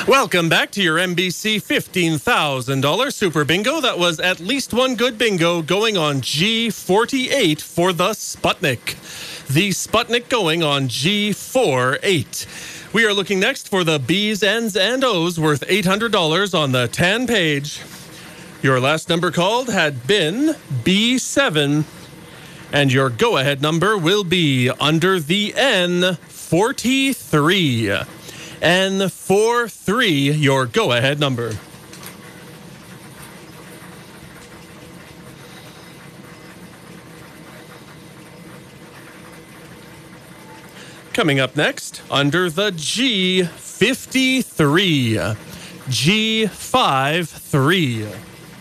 Welcome back to your NBC $15,000 Super Bingo. That was at least one good bingo going on G48 for the Sputnik. The Sputnik going on G48. We are looking next for the B's, N's, and O's worth $800 on the 10 page. Your last number called had been B7, and your go-ahead number will be under the N43. N43, your go-ahead number. Coming up next, under the G53. G53.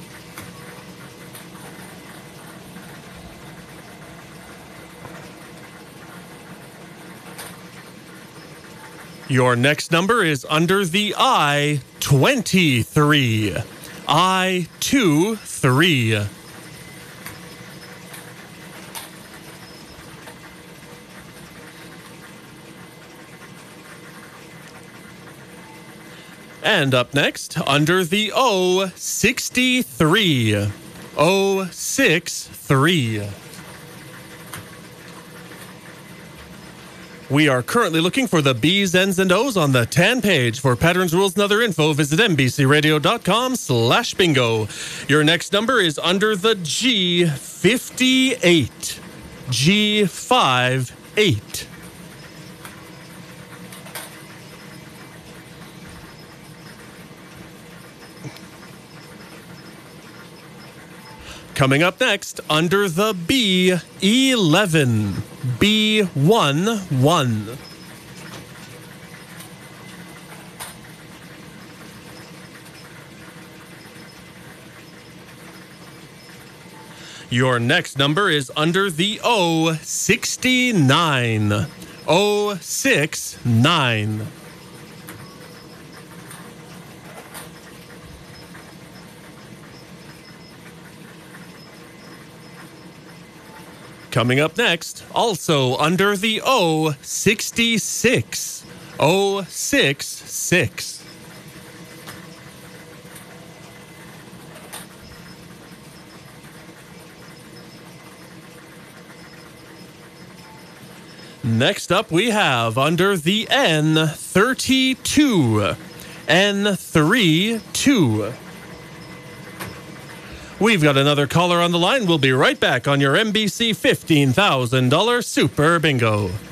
Your next number is under the I23. I23. And up next, under the O63. O63. We are currently looking for the B's, N's, and O's on the 10 page. For patterns, rules, and other info, visit NBCRadio.com/bingo. Your next number is under the G58. G58. Coming up next, under the B11. B11. Your next number is under the O69. O69. Coming up next, also under the O66. O66. Next up, we have under the N32. N32. We've got another caller on the line. We'll be right back on your NBC $15,000 Super Bingo.